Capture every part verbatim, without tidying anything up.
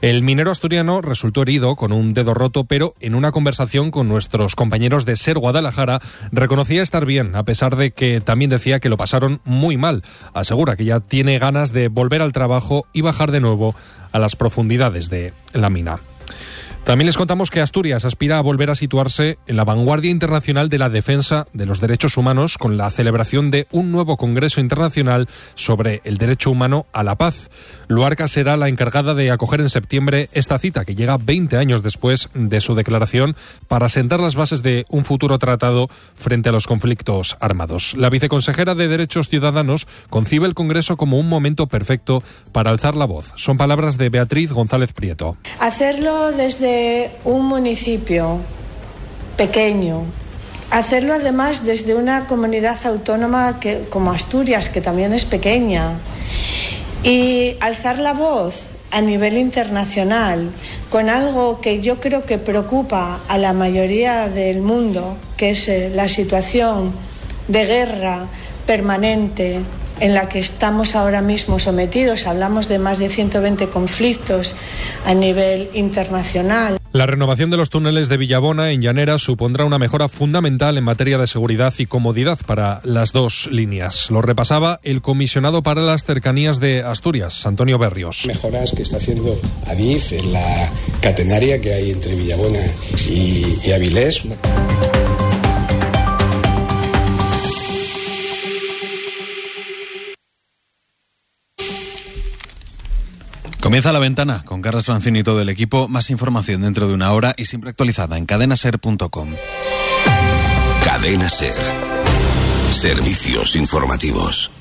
El minero asturiano resultó herido con un dedo roto, pero en una conversación con nuestros compañeros de SER Guadalajara reconocía estar bien, a pesar de que también decía que lo pasaron muy mal. Asegura que ya tiene ganas de volver al trabajo y bajar de nuevo a las profundidades de la mina. También les contamos que Asturias aspira a volver a situarse en la vanguardia internacional de la defensa de los derechos humanos con la celebración de un nuevo Congreso Internacional sobre el derecho humano a la paz. Luarca será la encargada de acoger en septiembre esta cita, que llega veinte años después de su declaración, para sentar las bases de un futuro tratado frente a los conflictos armados. La viceconsejera de Derechos Ciudadanos concibe el Congreso como un momento perfecto para alzar la voz. Son palabras de Beatriz González Prieto. Hacerlo desde un municipio pequeño, hacerlo además desde una comunidad autónoma que, como Asturias, que también es pequeña, y alzar la voz a nivel internacional con algo que yo creo que preocupa a la mayoría del mundo, que es la situación de guerra permanente en la que estamos ahora mismo sometidos. Hablamos de más de ciento veinte conflictos a nivel internacional. La renovación de los túneles de Villabona en Llanera supondrá una mejora fundamental en materia de seguridad y comodidad para las dos líneas. Lo repasaba el comisionado para las cercanías de Asturias, Antonio Berrios. Mejoras que está haciendo Adif en la catenaria que hay entre Villabona y, y Avilés. Comienza La Ventana con Carlos Francini y todo el equipo. Más información dentro de una hora y siempre actualizada en cadena ser punto com. Cadena Ser. Servicios informativos.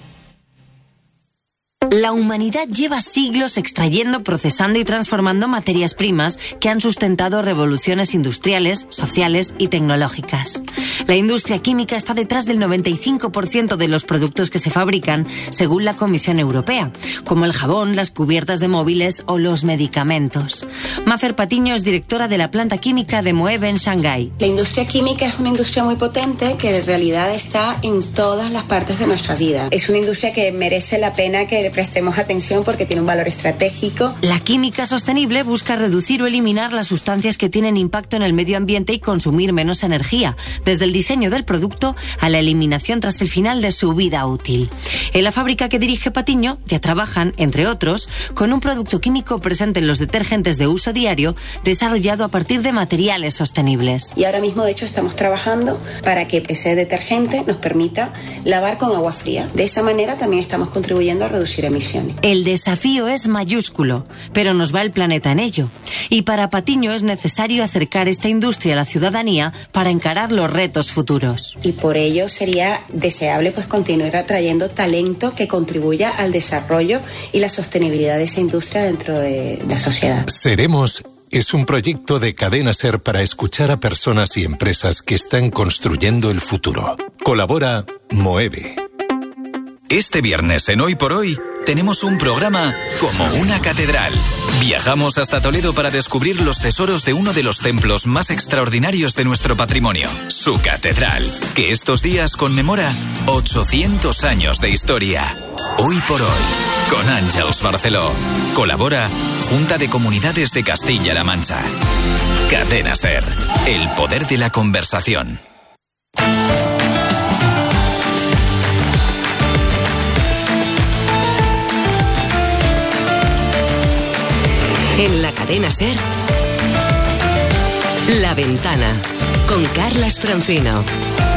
La humanidad lleva siglos extrayendo, procesando y transformando materias primas que han sustentado revoluciones industriales, sociales y tecnológicas. La industria química está detrás del noventa y cinco por ciento de los productos que se fabrican, según la Comisión Europea, como el jabón, las cubiertas de móviles o los medicamentos. Mafer Patiño es directora de la planta química de Moeve en Shanghái. La industria química es una industria muy potente que en realidad está en todas las partes de nuestra vida. Es una industria que merece la pena que prestemos atención porque tiene un valor estratégico. La química sostenible busca reducir o eliminar las sustancias que tienen impacto en el medio ambiente y consumir menos energía, desde el diseño del producto a la eliminación tras el final de su vida útil. En la fábrica que dirige Patiño ya trabajan, entre otros, con un producto químico presente en los detergentes de uso diario, desarrollado a partir de materiales sostenibles. Y ahora mismo, de hecho, estamos trabajando para que ese detergente nos permita lavar con agua fría. De esa manera también estamos contribuyendo a reducir emisiones. El desafío es mayúsculo, pero nos va el planeta en ello. Y para Patiño es necesario acercar esta industria a la ciudadanía para encarar los retos futuros. Y por ello sería deseable pues continuar atrayendo talento que contribuya al desarrollo y la sostenibilidad de esa industria dentro de la sociedad. Seremos es un proyecto de Cadena Ser para escuchar a personas y empresas que están construyendo el futuro. Colabora Moeve. Este viernes en Hoy por Hoy tenemos un programa como una catedral. Viajamos hasta Toledo para descubrir los tesoros de uno de los templos más extraordinarios de nuestro patrimonio, su catedral, que estos días conmemora ochocientos años de historia. Hoy por Hoy, con Àngels Barceló. Colabora Junta de Comunidades de Castilla-La Mancha. Cadena Ser, el poder de la conversación. En la cadena SER, La Ventana, con Carlas Francino.